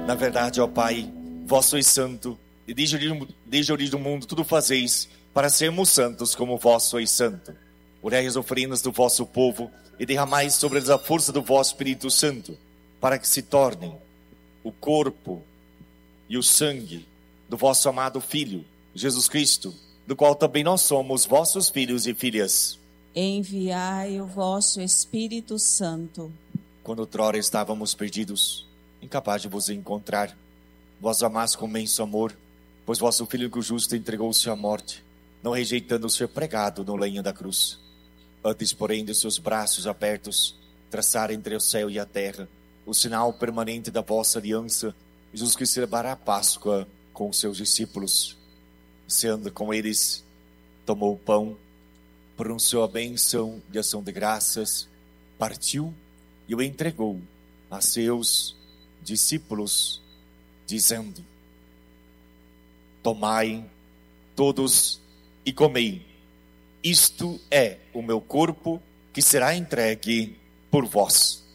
Na verdade, ó Pai, vós sois santo, e desde a origem do mundo tudo fazeis para sermos santos como vós sois santo. Orai as oferendas do vosso povo e derramais sobre eles a força do vosso Espírito Santo, para que se tornem o corpo e o sangue do vosso amado Filho, Jesus Cristo, do qual também nós somos vossos filhos e filhas. Enviai o vosso Espírito Santo. Quando outrora estávamos perdidos, incapazes de vos encontrar, vós amaste com imenso amor, pois vosso Filho justo entregou-se à morte, não rejeitando ser pregado no lenho da cruz. Antes, porém, de seus braços abertos, traçar entre o céu e a terra o sinal permanente da vossa aliança, Jesus que celebrará a Páscoa com os seus discípulos. Ceando com eles, tomou o pão, pronunciou a bênção de ação de graças, partiu e o entregou a seus discípulos, dizendo: tomai todos e comei, isto é o meu corpo que será entregue por vós.